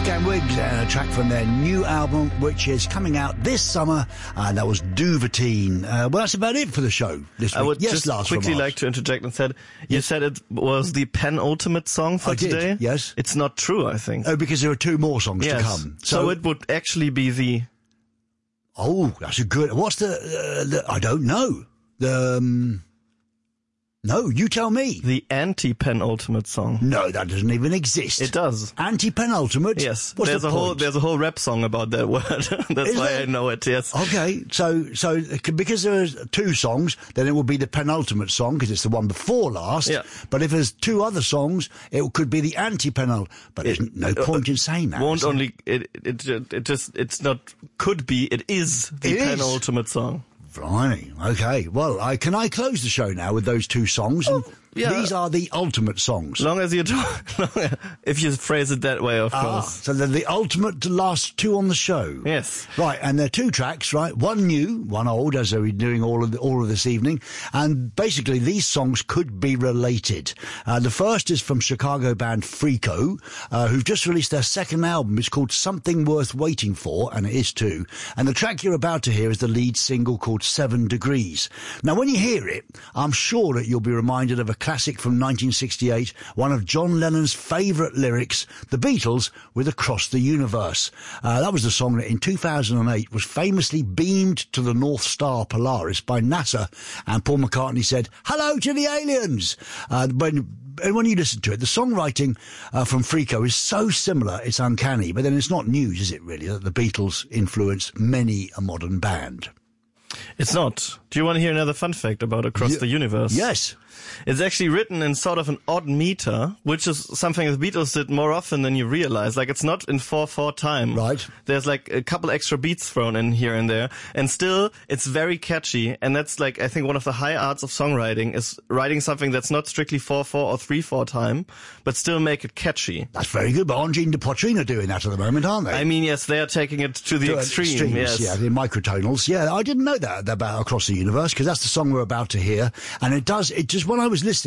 Wolfgang Wiggs and a track from their new album, which is coming out this summer, and that was Duvetine. Well, that's about it for the show this week. I would just quickly like to interject and said, you said it was the penultimate song for today? Yes. It's not true, I think. Oh, because there are two more songs to come. So it would actually be the... Oh, that's a good... What's the I don't know. No, you tell me. The anti-penultimate song. No, that doesn't even exist. It does. Anti-penultimate? Yes. What's there's a whole rap song about that word. That's why I know it, yes. Okay, so because there's two songs, then it will be the penultimate song, because it's the one before last. Yeah. But if there's two other songs, it could be the anti-penultimate. But there's no point in saying that. Won't only, it's not could be, it is the penultimate song. Right, okay. Well, can I close the show now with those two songs? And these are the ultimate songs. Long as you if you phrase it that way, of course. So they're the ultimate last two on the show. Yes. Right, and they're two tracks, right? One new, one old, as we're doing all of this evening. And basically, these songs could be related. The first is from Chicago band Freako, who've just released their second album. It's called Something Worth Waiting For, and it is too. And the track you're about to hear is the lead single called 7 Degrees. Now, when you hear it, I'm sure that you'll be reminded of a classic from 1968, one of John Lennon's favourite lyrics, The Beatles with Across the Universe. That was the song that in 2008 was famously beamed to the North Star Polaris by NASA, and Paul McCartney said, "Hello to the aliens!" When you listen to it, the songwriting from Freako is so similar, it's uncanny, but then it's not news, is it really, that the Beatles influenced many a modern band? It's not. Do you want to hear another fun fact about Across the Universe? Yes. It's actually written in sort of an odd meter, which is something the Beatles did more often than you realize. Like, it's not in 4/4 time. Right. There's like a couple extra beats thrown in here and there. And still, it's very catchy. And that's like, I think one of the high arts of songwriting is writing something that's not strictly 4/4 or 3/4 time, but still make it catchy. That's very good. But Angine de Poitrine are doing that at the moment, aren't they? I mean, yes, they are taking it to the extreme. Yes. Yeah, the microtonals. Yeah, I didn't know that about Across the Universe, because that's the song we're about to hear. And it just, when I was listening,